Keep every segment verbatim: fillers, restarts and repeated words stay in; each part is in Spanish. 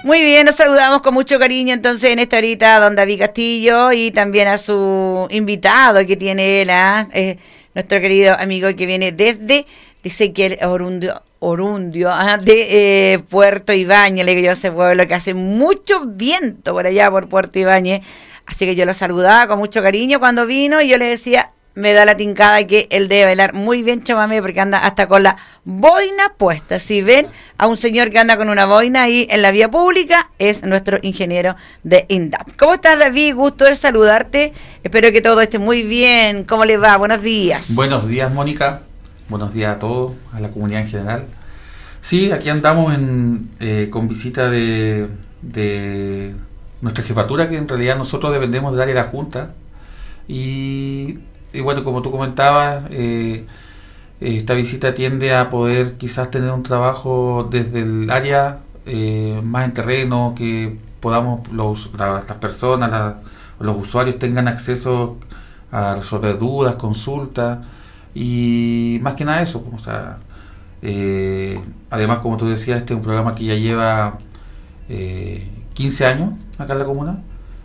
Muy bien, nos saludamos con mucho cariño entonces en esta horita a don David Castillo y también a su invitado que tiene él, ¿eh? Eh, nuestro querido amigo que viene desde, dice que el Orundio, Orundio ¿eh? de eh, Puerto Ibáñez, le digo yo, ese pueblo que hace mucho viento por allá por Puerto Ibáñez, así que yo lo saludaba con mucho cariño cuando vino y yo le decía, me da la tincada que él debe bailar muy bien chamamé porque anda hasta con la boina puesta. Si ven a un señor que anda con una boina ahí en la vía pública, es nuestro ingeniero de INDAP. ¿Cómo estás, David? Gusto de saludarte. Espero que todo esté muy bien. ¿Cómo le va? Buenos días. Buenos días, Mónica. Buenos días a todos, a la comunidad en general. Sí, aquí andamos en, eh, con visita de, de nuestra jefatura, que en realidad nosotros dependemos del área de la Junta. Y... Y bueno, como tú comentabas, eh, esta visita tiende a poder quizás tener un trabajo desde el área eh, más en terreno, que podamos los, la, las personas, la, los usuarios tengan acceso a resolver dudas, consultas y más que nada eso. O sea, eh, además, como tú decías, este es un programa que ya lleva eh, quince años acá en la comuna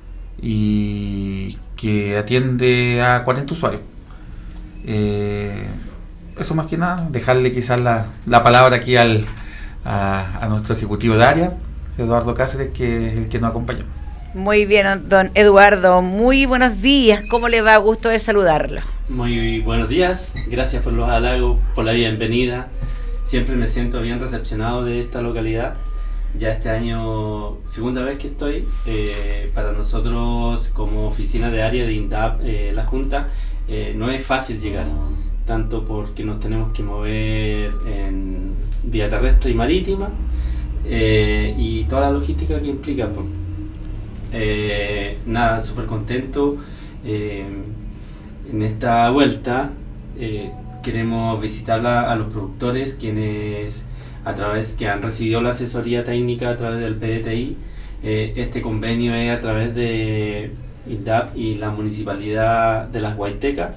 y que atiende a cuarenta usuarios. Eh, eso más que nada, dejarle quizás la, la palabra aquí al, a, a nuestro ejecutivo de área, Eduardo Cáceres, que es el que nos acompañó. Muy bien, don Eduardo, muy buenos días, ¿cómo le va? Gusto de saludarlo. Muy buenos días, gracias por los halagos, por la bienvenida, siempre me siento bien recepcionado de esta localidad. Ya este año, segunda vez que estoy, eh, para nosotros como oficina de área de INDAP, eh, la Junta, eh, no es fácil llegar, tanto porque nos tenemos que mover en vía terrestre y marítima, eh, y toda la logística que implica. Pues. Eh, nada, súper contento. Eh, en esta vuelta eh, queremos visitar a, a los productores, quienes... a través que han recibido la asesoría técnica a través del P D T I. Eh, este convenio es a través de INDAP y la Municipalidad de Las Guaitecas,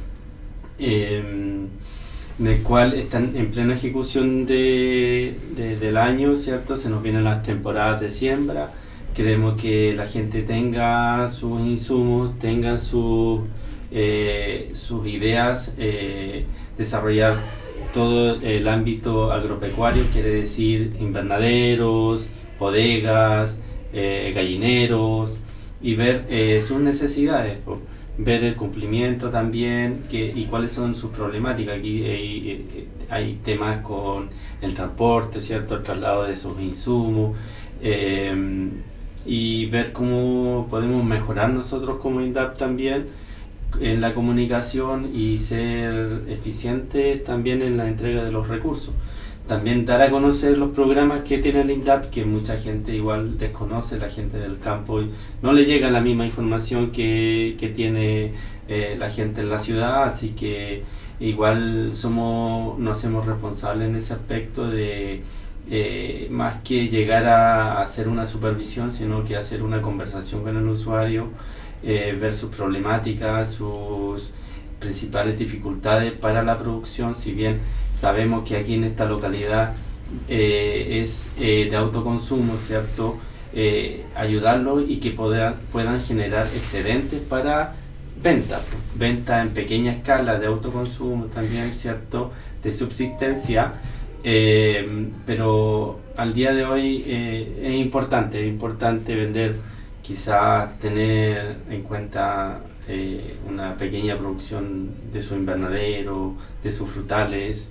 eh, en el cual están en plena ejecución de, de, del año, ¿cierto? Se nos vienen las temporadas de siembra, queremos que la gente tenga sus insumos, tengan sus, eh, sus ideas, eh, desarrollar todo el ámbito agropecuario, quiere decir invernaderos, bodegas, eh, gallineros, y ver eh, sus necesidades, po. Ver el cumplimiento también que, y cuáles son sus problemáticas. Aquí hay, hay temas con el transporte, ¿cierto? El traslado de sus insumos, eh, y ver cómo podemos mejorar nosotros como INDAP también en la comunicación y ser eficientes también en la entrega de los recursos. También dar a conocer los programas que tiene el INDAP, que mucha gente igual desconoce, la gente del campo, y no le llega la misma información que, que tiene eh, la gente en la ciudad, así que igual somos, nos hacemos responsables en ese aspecto de eh, más que llegar a hacer una supervisión, sino que hacer una conversación con el usuario, Eh, ver sus problemáticas, sus principales dificultades para la producción. Si bien sabemos que aquí en esta localidad eh, es eh, de autoconsumo, ¿cierto? Eh, ayudarlos y que puedan, puedan generar excedentes para venta, venta en pequeña escala de autoconsumo también, ¿cierto? De subsistencia, eh, pero al día de hoy eh, es importante, es importante vender. Quizás tener en cuenta eh, una pequeña producción de su invernadero, de sus frutales,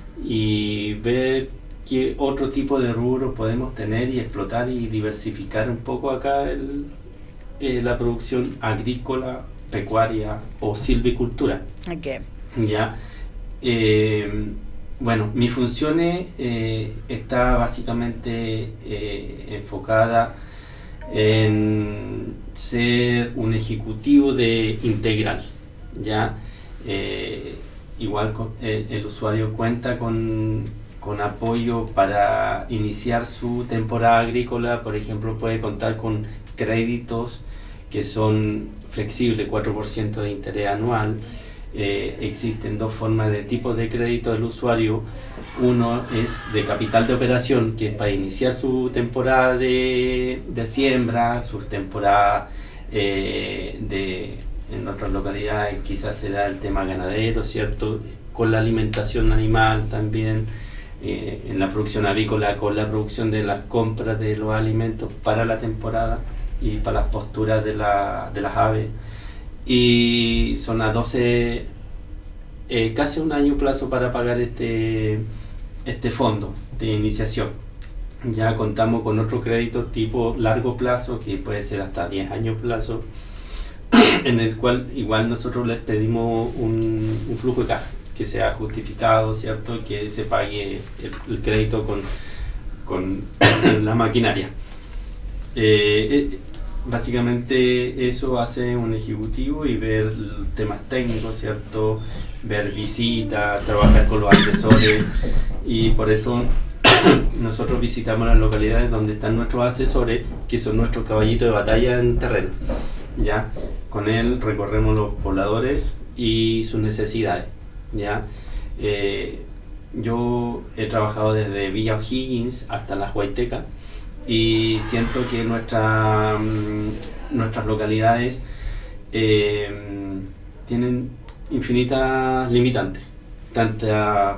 y ver qué otro tipo de rubro podemos tener y explotar y diversificar un poco acá el, eh, la producción agrícola, pecuaria o silvicultura. Okay. Ya. Eh, bueno, mis funciones eh, está básicamente eh, enfocada en ser un ejecutivo de integral, ya eh, igual con, el, el usuario cuenta con, con apoyo para iniciar su temporada agrícola. Por ejemplo, puede contar con créditos que son flexibles, cuatro por ciento de interés anual, eh, existen dos formas de tipos de crédito del usuario. Uno es de capital de operación, que es para iniciar su temporada de, de siembra, su temporada eh, de, en otras localidades quizás se da el tema ganadero, ¿cierto? Con la alimentación animal también, eh, en la producción avícola, con la producción de las compras de los alimentos para la temporada y para las posturas de, la, de las aves. Y son a doce, eh, casi un año plazo para pagar este, este fondo de iniciación. Ya contamos con otro crédito tipo largo plazo, que puede ser hasta diez años plazo, en el cual igual nosotros les pedimos un, un flujo de caja que sea justificado, ¿cierto? Que se pague el, el crédito con, con la maquinaria. Eh, eh, Básicamente eso hace un ejecutivo y ver temas técnicos, ¿cierto? Ver visitas, trabajar con los asesores, y por eso nosotros visitamos las localidades donde están nuestros asesores, que son nuestros caballitos de batalla en terreno. ¿Ya? Con él recorremos los pobladores y sus necesidades. ¿Ya? Eh, yo he trabajado desde Villa O'Higgins hasta Las Huaytecas, y siento que nuestra, nuestras localidades eh, tienen infinitas limitantes, tanta,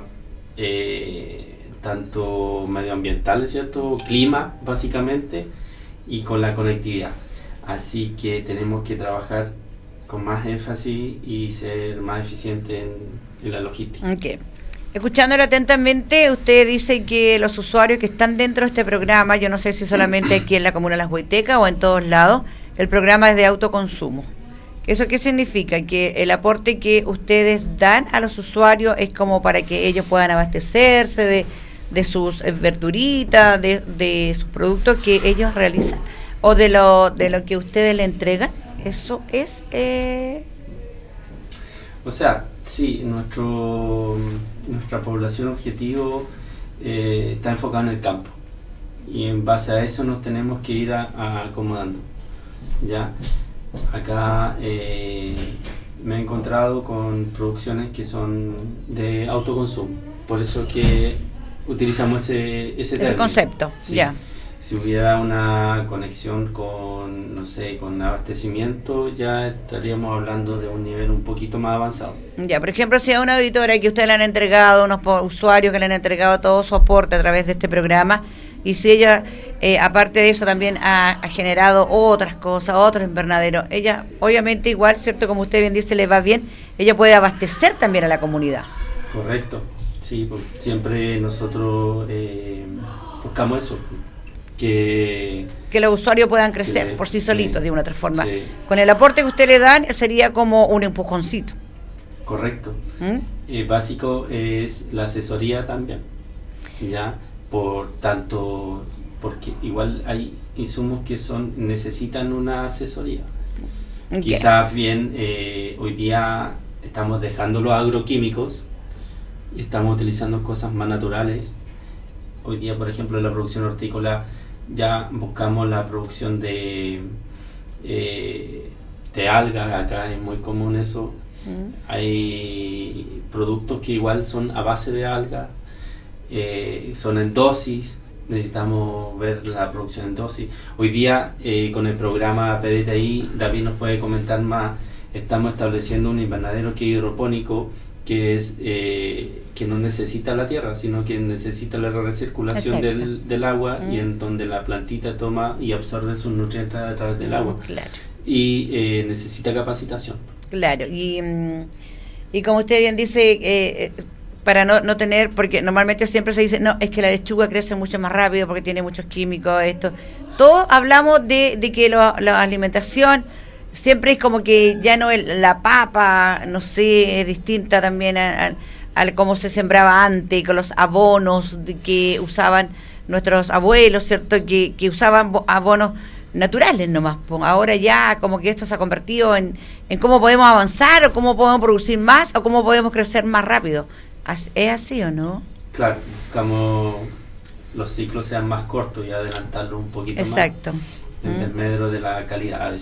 eh, tanto medioambientales, ¿cierto? Clima, básicamente, y con la conectividad. Así que tenemos que trabajar con más énfasis y ser más eficientes en, en la logística. Okay. Escuchándolo atentamente, usted dice que los usuarios que están dentro de este programa, yo no sé si solamente aquí en la comuna de Las Huaytecas o en todos lados, el programa es de autoconsumo. ¿Eso qué significa? Que el aporte que ustedes dan a los usuarios es como para que ellos puedan abastecerse de, de sus verduritas, de, de sus productos que ellos realizan, o de lo, de lo que ustedes le entregan. Eso es... Eh... O sea, sí, nuestro... nuestra población objetivo eh, está enfocada en el campo, y en base a eso nos tenemos que ir a, a acomodando. Ya acá eh, me he encontrado con producciones que son de autoconsumo, por eso que utilizamos ese ese, ese concepto. Sí. Ya. Si hubiera una conexión con, no sé, con abastecimiento, ya estaríamos hablando de un nivel un poquito más avanzado. Ya, por ejemplo, si a una auditora que usted le han entregado, unos usuarios que le han entregado todo su aporte a través de este programa, y si ella, eh, aparte de eso, también ha, ha generado otras cosas, otros invernaderos, ella, obviamente, igual, ¿cierto? Como usted bien dice, le va bien, ella puede abastecer también a la comunidad. Correcto, sí, porque siempre nosotros eh, buscamos eso. Que, que los usuarios puedan crecer que, por sí solitos, sí, de una otra forma. Sí. Con el aporte que usted le dan sería como un empujoncito. Correcto. ¿Mm? Eh, básico es la asesoría también, ya, por tanto, porque igual hay insumos que son necesitan una asesoría. Okay. Quizás bien eh, hoy día estamos dejando los agroquímicos y estamos utilizando cosas más naturales. Hoy día, por ejemplo, en la producción hortícola ya buscamos la producción de, eh, de algas, acá es muy común eso. Mm. Hay productos que igual son a base de algas, eh, son en dosis, necesitamos ver la producción en dosis. Hoy día, eh, con el programa P D T I, David nos puede comentar más, estamos estableciendo un invernadero que es hidropónico, que es eh, que no necesita la tierra, sino que necesita la recirculación del, del agua, mm. y en donde la plantita toma y absorbe sus nutrientes a través del agua. Claro. Y eh, necesita capacitación. Claro, y, y como usted bien dice, eh, para no, no tener, porque normalmente siempre se dice, no, es que la lechuga crece mucho más rápido porque tiene muchos químicos, esto. Todos hablamos de, de que lo, la alimentación siempre es como que ya no el, la papa, no sé, es distinta también a, a, a cómo se sembraba antes, con los abonos de que usaban nuestros abuelos, ¿cierto? Que, que usaban abonos naturales nomás. Ahora ya como que esto se ha convertido en, en cómo podemos avanzar, o cómo podemos producir más, o cómo podemos crecer más rápido. ¿Es así o no? Claro, buscamos los ciclos sean más cortos y adelantarlos un poquito. Exacto. más. Exacto. En medio de la calidad a veces.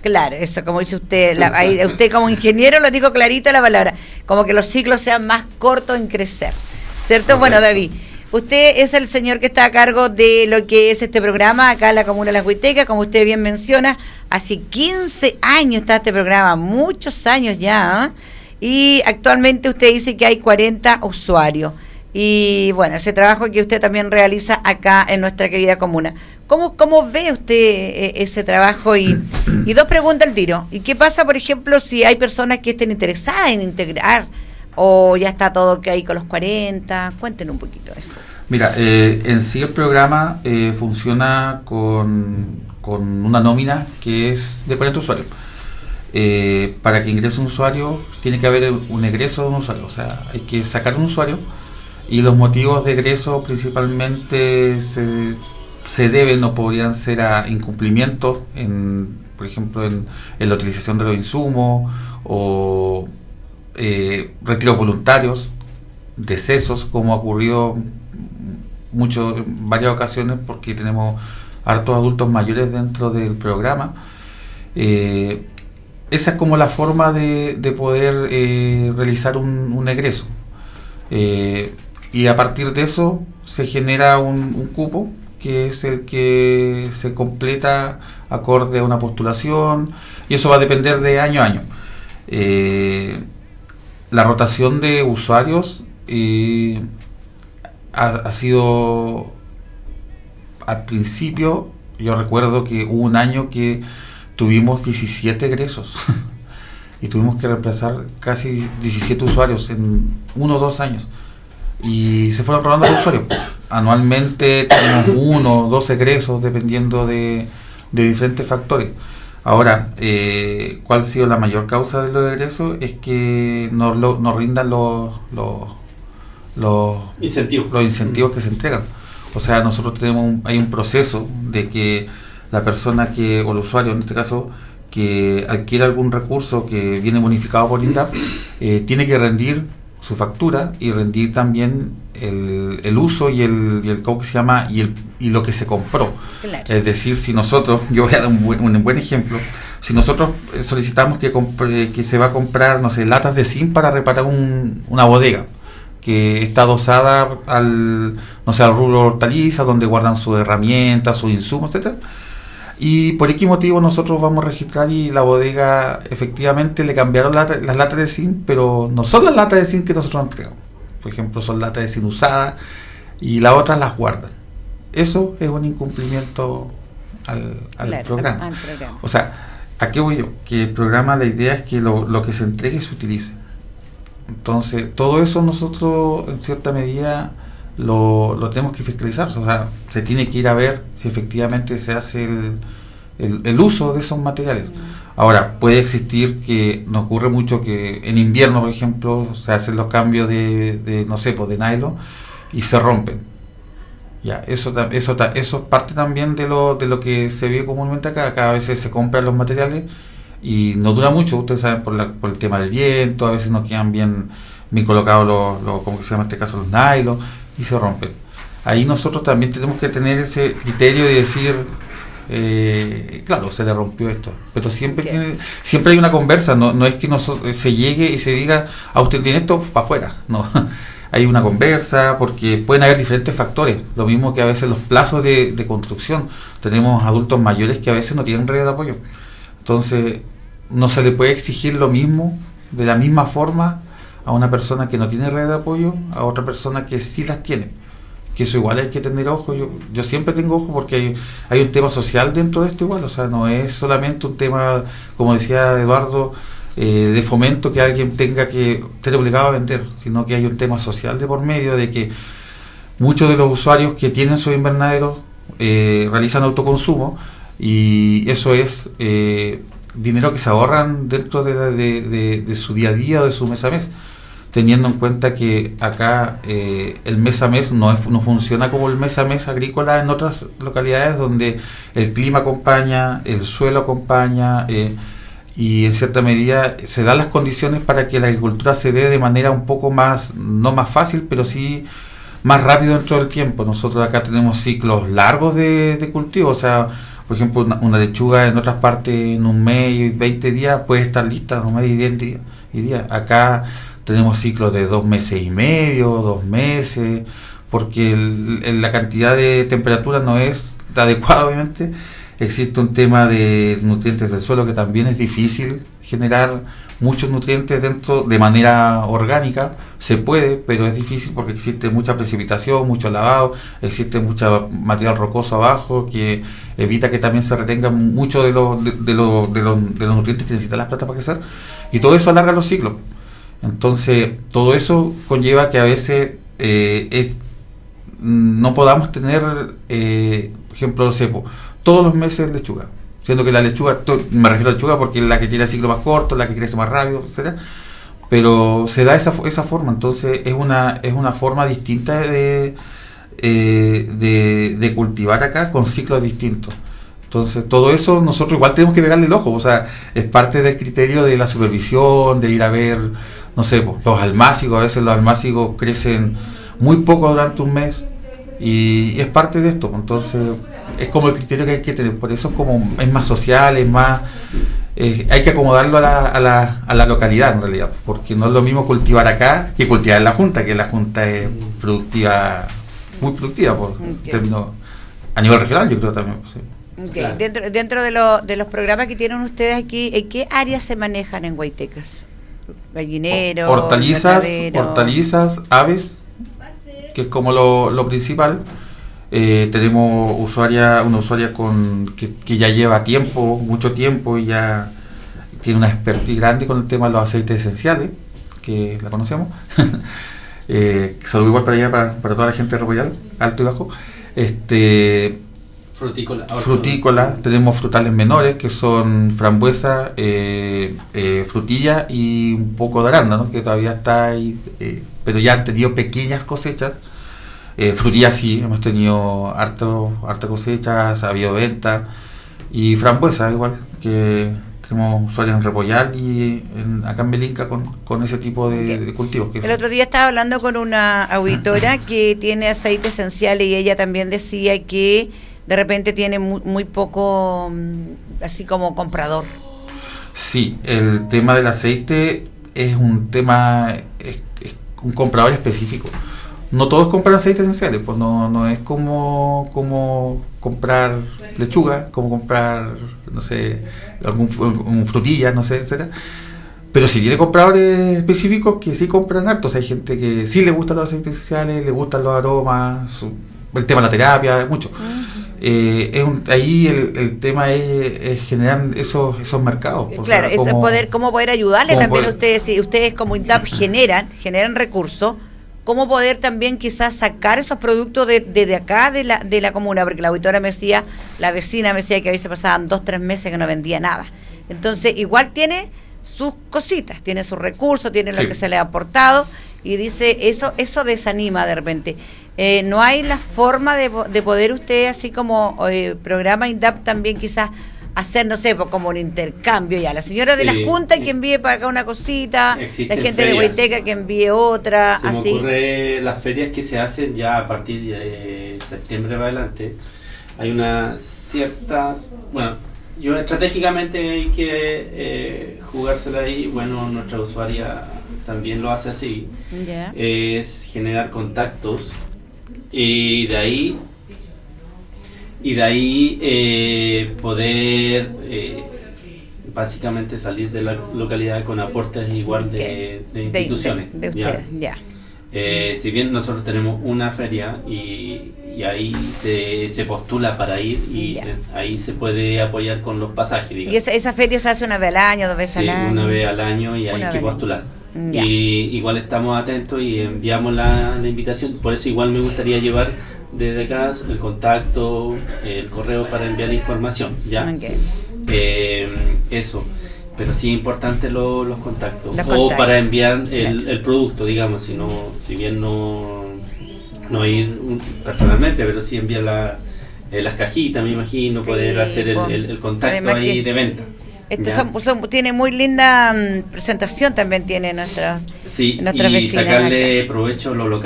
Claro, eso como dice usted, la, ahí, usted como ingeniero lo digo clarito la palabra, como que los ciclos sean más cortos en crecer, ¿cierto? Correcto. Bueno, David, usted es el señor que está a cargo de lo que es este programa acá en la Comuna de Las Huitecas, como usted bien menciona, hace quince años está este programa, muchos años ya, ¿eh? Y actualmente usted dice que hay cuarenta usuarios. Y bueno, ese trabajo que usted también realiza acá en nuestra querida comuna. ¿Cómo, cómo ve usted eh, ese trabajo? Y, y dos preguntas al tiro. ¿Y qué pasa, por ejemplo, si hay personas que estén interesadas en integrar o ya está todo que hay con los cuarenta? Cuéntenos un poquito de eso. Mira, eh, en sí el programa eh, funciona con, con una nómina que es de cuarenta usuarios. Eh, para que ingrese un usuario tiene que haber un egreso de un usuario, o sea, hay que sacar un usuario y los motivos de egreso principalmente se, se deben o podrían ser a incumplimientos, en, por ejemplo, en, en la utilización de los insumos o eh, retiros voluntarios, decesos, como ha ocurrido mucho, en varias ocasiones porque tenemos hartos adultos mayores dentro del programa. Eh, Esa es como la forma de, de poder eh, realizar un, un egreso. Eh, y a partir de eso se genera un, un cupo que es el que se completa acorde a una postulación y eso va a depender de año a año. Eh, la rotación de usuarios eh, ha, ha sido, al principio, yo recuerdo que hubo un año que tuvimos diecisiete egresos y tuvimos que reemplazar casi diecisiete usuarios en uno o dos años y se fueron robando los usuarios. Anualmente tenemos uno o dos egresos dependiendo de, de diferentes factores. Ahora, eh, ¿cuál ha sido la mayor causa de los egresos? Es que nos, lo, nos rindan los, los, los, incentivos. los incentivos que se entregan. O sea, nosotros tenemos un, hay un proceso de que la persona que, o el usuario en este caso, que adquiere algún recurso que viene bonificado por INDAP, eh, tiene que rendir su factura y rendir también el, el uso y el, y el ¿cómo que se llama? Y, el, y lo que se compró. Claro. Es decir, si nosotros, yo voy a dar un buen, un buen ejemplo, si nosotros solicitamos que, compre, que se va a comprar, no sé, latas de zinc para reparar un, una bodega, que está adosada al, no sé, al rubro hortaliza, donde guardan sus herramientas, sus insumos, etcétera. Y por X motivo nosotros vamos a registrar y la bodega efectivamente le cambiaron lata, las latas de zinc, pero no son las latas de zinc que nosotros entregamos. Por ejemplo, son latas de zinc usadas y las otras las guardan. Eso es un incumplimiento al, al, claro, programa. al programa. O sea, ¿a qué voy yo? Que el programa, la idea es que lo, lo que se entregue se utilice. Entonces, todo eso nosotros en cierta medida Lo, lo tenemos que fiscalizar, o sea, se tiene que ir a ver si efectivamente se hace el, el, el uso de esos materiales. Ahora, puede existir que nos ocurre mucho que en invierno, por ejemplo, se hacen los cambios de, de no sé, pues de nylon y se rompen. Ya, eso eso eso es parte también de lo de lo que se ve comúnmente acá. Cada vez se compran los materiales y no dura mucho, ustedes saben, por, la, por el tema del viento, a veces no quedan bien, bien colocados los, los, ¿cómo se llama en este caso? Los nylon, y se rompen. Ahí nosotros también tenemos que tener ese criterio de decir, eh, claro, se le rompió esto, pero siempre tiene, siempre hay una conversa, no, no es que nosotros, se llegue y se diga, a usted tiene esto, para afuera, no, hay una conversa, porque pueden haber diferentes factores, lo mismo que a veces los plazos de, de construcción, tenemos adultos mayores que a veces no tienen red de apoyo, entonces no se le puede exigir lo mismo, de la misma forma, a una persona que no tiene red de apoyo, a otra persona que sí las tiene. Que eso igual hay que tener ojo. Yo, yo siempre tengo ojo porque hay, hay un tema social dentro de esto igual. O sea, no es solamente un tema, como decía Eduardo, eh, de fomento que alguien tenga que estar obligado a vender, sino que hay un tema social de por medio de que muchos de los usuarios que tienen sus invernaderos eh, realizan autoconsumo y eso es eh, dinero que se ahorran dentro de, de, de, de su día a día o de su mes a mes. Teniendo en cuenta que acá eh, el mes a mes no, es, no funciona como el mes a mes agrícola en otras localidades donde el clima acompaña, el suelo acompaña eh, y en cierta medida se dan las condiciones para que la agricultura se dé de manera un poco más, no más fácil, pero sí más rápido dentro del tiempo. Nosotros acá tenemos ciclos largos de, de cultivo, o sea, por ejemplo, una, una lechuga en otras partes en un mes y veinte días puede estar lista en un mes y diez días. Y días. Acá tenemos ciclos de dos meses y medio, dos meses, porque el, el, la cantidad de temperatura no es adecuada, obviamente. Existe un tema de nutrientes del suelo que también es difícil generar muchos nutrientes dentro de manera orgánica. Se puede, pero es difícil porque existe mucha precipitación, mucho lavado, existe mucho material rocoso abajo que evita que también se retengan mucho de los de, de, lo, de, los, de los nutrientes que necesitan las plantas para crecer, y todo eso alarga los ciclos. Entonces todo eso conlleva que a veces eh, es, no podamos tener eh, por ejemplo, cepo todos los meses lechuga, siendo que la lechuga, me refiero a lechuga porque es la que tiene el ciclo más corto, la que crece más rápido, etcétera, pero se da esa esa forma. Entonces es una es una forma distinta de eh, de, de cultivar acá con ciclos distintos. Entonces todo eso nosotros igual tenemos que pegarle el ojo, o sea, es parte del criterio de la supervisión, de ir a ver, no sé, pues, los almácigos. A veces los almácigos crecen muy poco durante un mes y es parte de esto. Entonces es como el criterio que hay que tener, por eso es como es más social, es más eh, hay que acomodarlo a la, a, la, a la localidad en realidad, porque no es lo mismo cultivar acá que cultivar en la Junta, que la Junta es productiva, muy productiva por okay. términos a nivel regional, yo creo también. Sí. Okay. Claro. Dentro, dentro de, lo, de los programas que tienen ustedes aquí, ¿en qué áreas se manejan en Guaytecas? Gallineros, hortalizas, hortalizas, aves, que es como lo, lo principal. Eh, tenemos usuaria, una usuaria con que, que ya lleva tiempo, mucho tiempo, y ya tiene una expertise grande con el tema de los aceites esenciales, que la conocemos. eh, saludo igual para allá, para, para toda la gente de Repollar, alto y bajo. Este, frutícola. Frutícola, tenemos frutales menores, que son frambuesa, eh, eh, frutilla y un poco de arándano, que todavía está ahí, eh, pero ya han tenido pequeñas cosechas. Eh, frutilla sí, hemos tenido harto, harta cosecha, ha habido venta, y frambuesa igual, que tenemos usuarios en Repollar y en, acá en Belinca con, con ese tipo de, de cultivos. Que el otro día estaba hablando con una auditora que tiene aceite esencial y ella también decía que de repente tiene muy, muy poco, así como comprador. Sí, el tema del aceite es un tema, es, es un comprador específico. No todos compran aceites esenciales, pues no, no es como, como comprar lechuga, como comprar, no sé, algún un frutilla, no sé, etcétera. Pero si tiene compradores específicos que sí compran hartos, hay gente que sí le gustan los aceites esenciales, le gustan los aromas, su, el tema de la terapia, mucho. Uh-huh. Eh, es un, ahí el, el tema es, es generar esos esos mercados. Pues, claro, eso es poder, cómo poder ayudarle también a ustedes, si ustedes como INDAP generan, generan recursos. Cómo poder también quizás sacar esos productos de, de, de acá, de la de la comuna, porque la auditora me decía, la vecina me decía que a veces pasaban dos, tres meses que no vendía nada. Entonces, igual tiene sus cositas, tiene sus recursos, tiene lo sí. que se le ha aportado, y dice, eso eso desanima de repente. Eh, no hay la forma de, de poder usted, así como eh, programa INDAP también quizás, hacer, no sé, pues como un intercambio ya. La señora sí, de la Junta que envíe para acá una cosita, la gente ferias. de Guayteca que envíe otra, se así. Me ocurre las ferias que se hacen ya a partir de septiembre para adelante. Hay unas ciertas, bueno, yo estratégicamente hay que eh, jugársela ahí. Bueno, nuestra usuaria también lo hace así. Yeah. Es generar contactos y de ahí y de ahí eh, poder eh, básicamente salir de la localidad con aportes igual de, de instituciones. De, de, de ustedes, ya. ya. Eh, si bien nosotros tenemos una feria y, y ahí se, se postula para ir y ya. ahí se puede apoyar con los pasajes, digamos. ¿Y esa, esa feria se hace una vez al año, dos veces sí, al año? una vez al año y una hay que postular. Ya. Y igual estamos atentos y enviamos la, la invitación, por eso igual me gustaría llevar desde acá el contacto, el correo para enviar información, ¿ya? Okay. Eh, eso, pero sí es importante lo, los contactos, los o contactos. Para enviar el, el producto, digamos, si no, si bien no, no ir personalmente, pero sí enviar la, eh, las cajitas, me imagino, sí, poder hacer el, el, el contacto ahí de venta. Esto son, son, tiene muy linda um, presentación también tiene nuestras, sí, nuestras y vecinas sacarle acá. Provecho a lo local.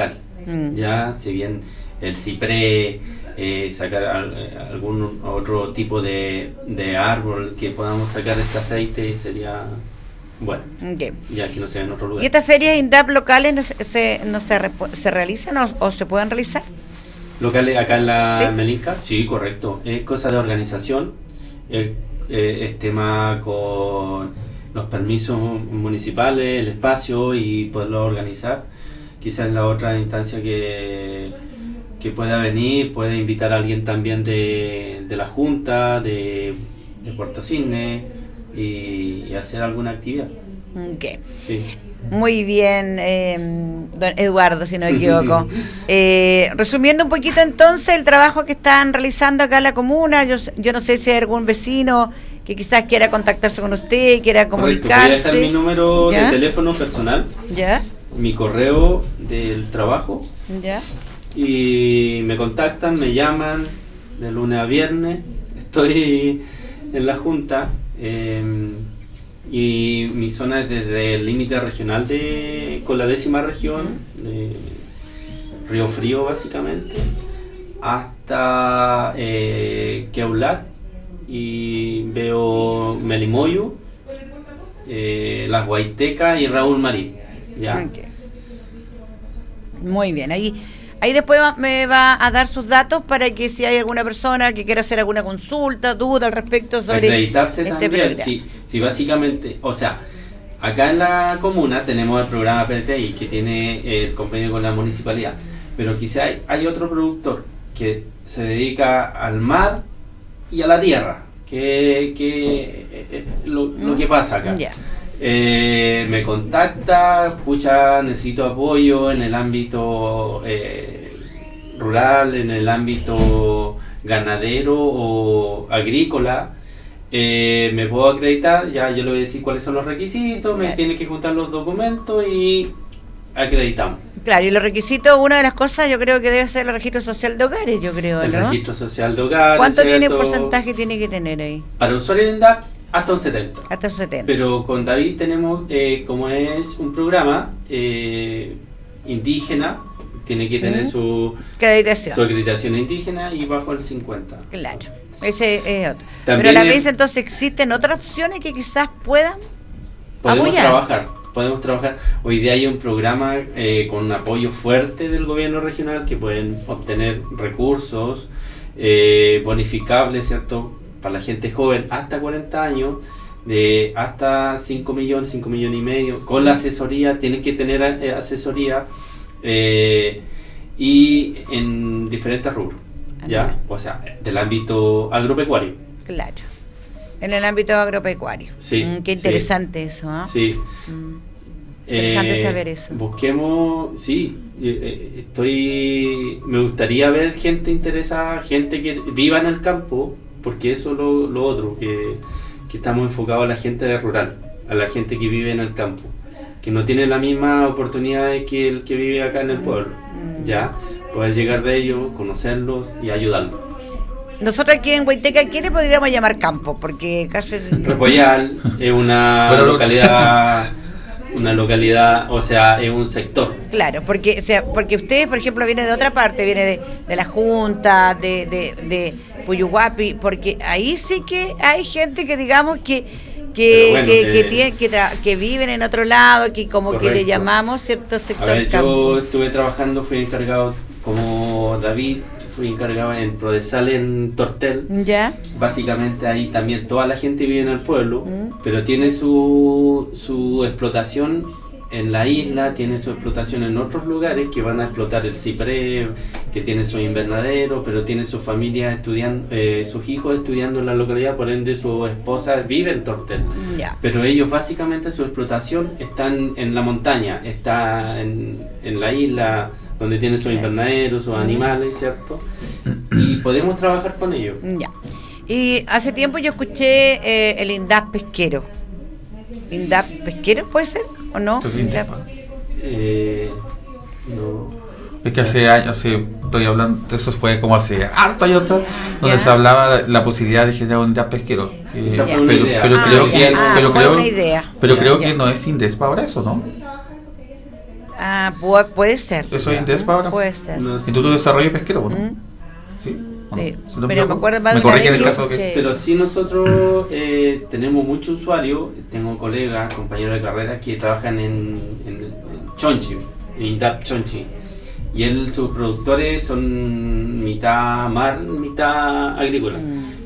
Mm. Ya, si bien el ciprés, eh, sacar al, algún otro tipo de, de árbol que podamos sacar este aceite sería bueno. Okay. Ya que no sea en otro lugar. ¿Y estas ferias INDAP locales no se, se, no se, se realizan o, o se pueden realizar? Locales acá en la ¿Sí? Melinca, sí, correcto. Es cosa de organización, es, es tema con los permisos municipales, el espacio y poderlo organizar. Quizás la otra instancia que, que pueda venir, puede invitar a alguien también de, de la Junta, de, de Puerto Cisne y, y hacer alguna actividad. Okay. Sí. Muy bien, eh, don Eduardo, si no me equivoco. eh, resumiendo un poquito entonces el trabajo que están realizando acá en la comuna, yo, yo no sé si hay algún vecino que quizás quiera contactarse con usted, quiera comunicarse. Correcto, voy a dejar mi número ¿Ya? de teléfono personal, ¿Ya? mi correo del trabajo, ¿Ya? y me contactan, me llaman de lunes a viernes, estoy en la Junta. Eh, Y mi zona es desde el límite regional de con la décima región, de Río Frío básicamente, hasta eh, Queulat, y veo Melimoyo, eh, Las Guaitecas y Raúl Marín. ¿Ya? Okay. Muy bien, ahí ahí después va, me va a dar sus datos para que si hay alguna persona que quiera hacer alguna consulta, duda al respecto sobre acreditarse este también, programa. Sí, sí, básicamente, o sea, acá en la comuna tenemos el programa P T I que tiene el convenio con la municipalidad, pero quizá hay, hay otro productor que se dedica al mar y a la tierra, que, que eh, lo, lo que pasa acá. Yeah. Eh, me contacta, escucha, necesito apoyo en el ámbito eh, rural, en el ámbito ganadero o agrícola, eh, me puedo acreditar, ya yo le voy a decir cuáles son los requisitos, me tiene que juntar los documentos y acreditamos. Claro, y los requisitos, una de las cosas yo creo que debe ser el registro social de hogares, yo creo, el ¿no? El registro social de hogares. ¿Cuánto ¿cierto? tiene porcentaje tiene que tener ahí? Para usuarios de INDAP, hasta un setenta. Hasta un setenta. Pero con David tenemos, eh, como es un programa eh, indígena, tiene que tener uh-huh. su, acreditación. su acreditación indígena y bajo el cincuenta. Claro, ese es otro. También Pero a la vez entonces existen otras opciones que quizás puedan Podemos apoyar. trabajar, podemos trabajar. Hoy día hay un programa eh, con un apoyo fuerte del gobierno regional que pueden obtener recursos eh, bonificables, ¿cierto? Para la gente joven hasta cuarenta años, de hasta cinco millones, cinco millones y medio, con la asesoría, tienen que tener eh, asesoría eh, y en diferentes rubros, ¿ya? O sea, del ámbito agropecuario. Claro, en el ámbito agropecuario. Sí. Mm, qué interesante sí, eso, ¿eh? Sí. Mm, interesante eh, saber eso. Busquemos, sí, estoy, me gustaría ver gente interesada, gente que viva en el campo, porque eso es lo, lo otro, que, que estamos enfocados a la gente de rural, a la gente que vive en el campo, que no tiene la misma oportunidad que el que vive acá en el pueblo, ya, poder llegar de ellos, conocerlos y ayudarlos. Nosotros aquí en Guaiteca, ¿qué le podríamos llamar campo? Porque casi... Repollal es una localidad... Una localidad, o sea, es un sector. Claro, porque o sea, porque ustedes, por ejemplo, vienen de otra parte, viene de, de la Junta, de, de, de Puyuhuapi, porque ahí sí que hay gente que digamos que que bueno, que, eh, que, tiene, que, tra- que viven en otro lado, que como correcto. Que le llamamos cierto sector. A ver, campo. Yo estuve trabajando, fui encargado como David, fui encargado en Prodesal en Tortel. Ya. Básicamente ahí también toda la gente vive en el pueblo, mm. pero tiene su, su explotación en la isla, tiene su explotación en otros lugares que van a explotar el ciprés, que tiene su invernadero, pero tiene su familia estudiando, eh, sus hijos estudiando en la localidad, por ende su esposa vive en Tortel. Ya. Pero ellos básicamente su explotación está en, en la montaña, está en, en la isla, donde tiene sus invernaderos, sus animales, ¿cierto? Y podemos trabajar con ellos. Ya. Y hace tiempo yo escuché eh, el INDAP pesquero. ¿INDAP pesquero puede ser o no? INDAP. Eh, no. Es que hace años, hace, estoy hablando, eso fue como hace harto años atrás, donde ¿Ya? se hablaba la posibilidad de generar un INDAP pesquero. Eh, Esa fue pero, una idea. pero Ah, creo ya. que, Ah, pero fue creo, una idea. pero Ya, creo ya. que no es INDESPA ahora eso, ¿no? Ah, pu- puede ser. ¿Eso es Indespa ahora? Puede ser. No sé. Instituto de Desarrollo Pesquero, ¿no? ¿Mm? ¿Sí? ¿O no? Sí. Si no Pero me equivoco. acuerdo más Me de una corrigen vez el que caso que... escuché Pero eso. sí nosotros eh, tenemos muchos usuarios, tengo colegas, compañeros de carrera que trabajan en, en, en Chonchi, en I N D A P Chonchi. Y él, sus productores son mitad mar, mitad agrícola. Mm.